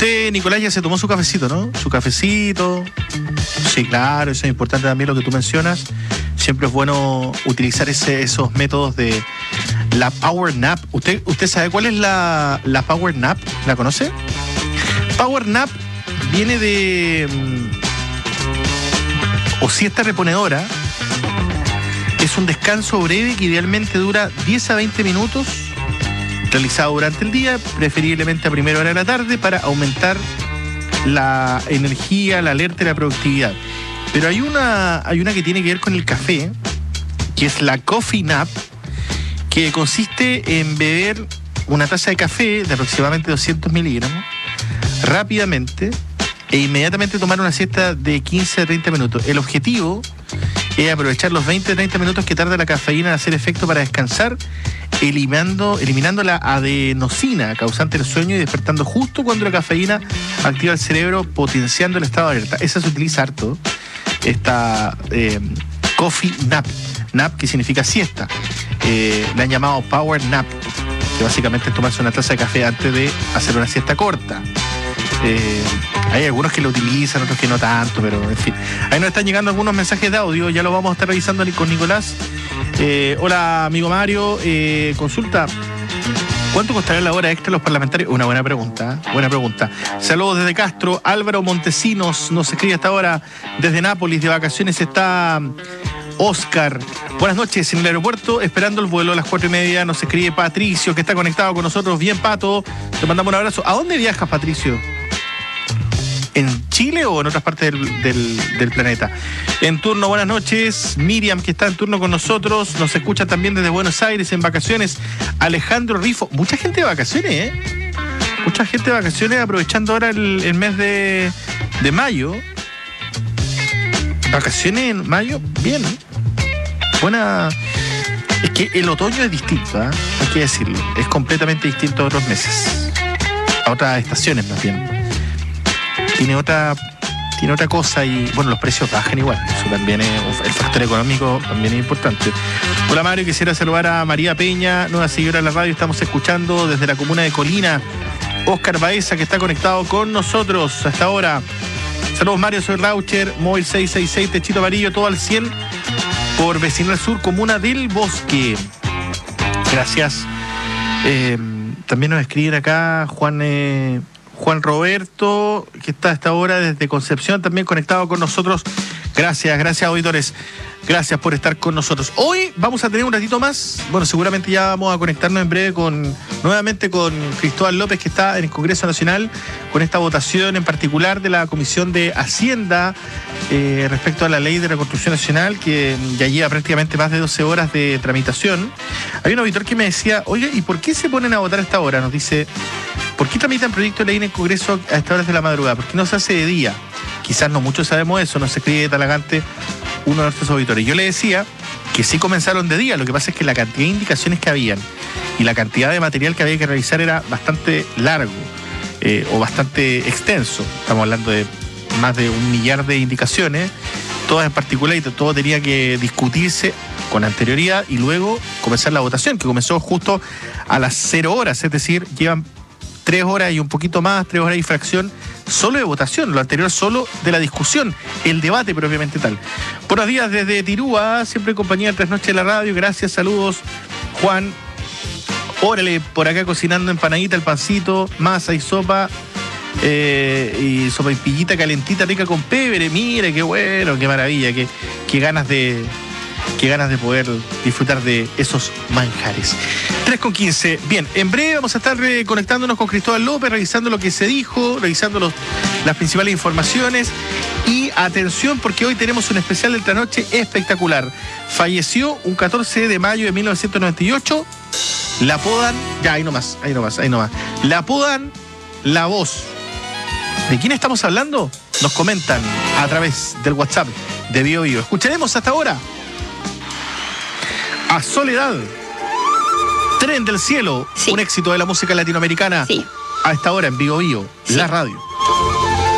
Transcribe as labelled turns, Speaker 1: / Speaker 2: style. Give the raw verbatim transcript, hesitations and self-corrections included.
Speaker 1: Usted, Nicolás, ya se tomó su cafecito, ¿no? Su cafecito. Sí, claro, eso es importante también lo que tú mencionas. Siempre es bueno utilizar ese, esos métodos de la Power Nap. ¿Usted, usted sabe cuál es la, la Power Nap? ¿La conoce? Power Nap viene de... o siesta reponedora. Es un descanso breve que idealmente dura diez a veinte minutos, realizado durante el día, preferiblemente a primera hora de la tarde, para aumentar la energía, la alerta y la productividad. Pero hay una, hay una que tiene que ver con el café, que es la Coffee Nap, que consiste en beber una taza de café de aproximadamente doscientos miligramos rápidamente e inmediatamente tomar una siesta de quince a treinta minutos. El objetivo es aprovechar los veinte a treinta minutos que tarda la cafeína en hacer efecto para descansar, eliminando, eliminando la adenosina causante del sueño y despertando justo cuando la cafeína activa el cerebro, potenciando el estado de alerta. Esa se utiliza harto, esta eh, Coffee Nap, Nap que significa siesta. Eh, la han llamado Power Nap, que básicamente es tomarse una taza de café antes de hacer una siesta corta. Eh, hay algunos que lo utilizan, otros que no tanto, pero en fin. Ahí nos están llegando algunos mensajes de audio, ya lo vamos a estar revisando con Nicolás. Eh, hola, amigo Mario, eh, consulta, ¿cuánto costará la hora extra a los parlamentarios? Una buena pregunta, buena pregunta. Saludos desde Castro. Álvaro Montesinos nos escribe hasta ahora desde Nápoles, de vacaciones está Oscar. Buenas noches, en el aeropuerto, esperando el vuelo a las cuatro y media, nos escribe Patricio, que está conectado con nosotros. Bien, Pato, te mandamos un abrazo. ¿A dónde viajas, Patricio? ¿En Chile o en otras partes del, del, del planeta? En turno, buenas noches. Miriam, que está en turno con nosotros, nos escucha también desde Buenos Aires en vacaciones. Alejandro Rifo, mucha gente de vacaciones, ¿eh? Mucha gente de vacaciones, aprovechando ahora el, el mes de, de mayo. Vacaciones en mayo, bien. Buena. Es que el otoño es distinto, ¿eh? Hay que decirlo. Es completamente distinto a otros meses. A otras estaciones, más bien. Tiene otra, tiene otra cosa y, bueno, los precios bajan igual. Eso también es, el factor económico también es importante. Hola, Mario, quisiera saludar a María Peña, nueva seguidora de la radio. Estamos escuchando desde la comuna de Colina. Oscar Baeza, que está conectado con nosotros hasta ahora. Saludos, Mario, soy Raucher, móvil seis seis seis, Techito Amarillo, todo al cien, por Vecinal Sur, comuna del Bosque. Gracias. Eh, también nos escriben acá Juan... Eh, Juan Roberto, que está a esta hora desde Concepción, también conectado con nosotros. Gracias, gracias, auditores. Gracias por estar con nosotros. Hoy vamos a tener un ratito más. Bueno, seguramente ya vamos a conectarnos en breve con nuevamente con Cristóbal López, que está en el Congreso Nacional, con esta votación en particular de la Comisión de Hacienda eh, respecto a la Ley de Reconstrucción Nacional, que ya lleva prácticamente más de doce horas de tramitación. Hay un auditor que me decía, oye, ¿y por qué se ponen a votar a esta hora? Nos dice, ¿por qué tramitan proyecto de ley en el Congreso a estas horas de la madrugada? ¿Por qué no se hace de día? Quizás no muchos sabemos eso, nos escribe de Talagante uno de nuestros auditores. Yo le decía que sí comenzaron de día, lo que pasa es que la cantidad de indicaciones que habían y la cantidad de material que había que revisar era bastante largo eh, o bastante extenso. Estamos hablando de más de un millar de indicaciones, todas en particular, y todo tenía que discutirse con anterioridad y luego comenzar la votación, que comenzó justo a las cero horas, es decir, llevan tres horas y un poquito más, tres horas y fracción, solo de votación, lo anterior solo de la discusión, el debate propiamente tal. Buenos días desde Tirúa, siempre en compañía de Tres Noches de la Radio, gracias, saludos, Juan. Órale, por acá cocinando empanadita, el pancito, masa y sopa, eh, y sopa y pillita calentita, rica con pebre, mire, qué bueno, qué maravilla, qué, qué ganas de... Qué ganas de poder disfrutar de esos manjares. tres con quince. Bien, en breve vamos a estar conectándonos con Cristóbal López, revisando lo que se dijo, revisando los, las principales informaciones. Y atención, porque hoy tenemos un especial de esta noche espectacular. Falleció un catorce de mayo de mil novecientos noventa y ocho. La apodan, ya, ahí nomás, ahí nomás, ahí nomás. La apodan La Voz. ¿De quién estamos hablando? Nos comentan a través del WhatsApp de Bio Bio. Escucharemos hasta ahora a Soledad, Tren del Cielo, sí. Un éxito de la música latinoamericana.
Speaker 2: Sí.
Speaker 1: A esta hora en Bio Bio, sí. La radio.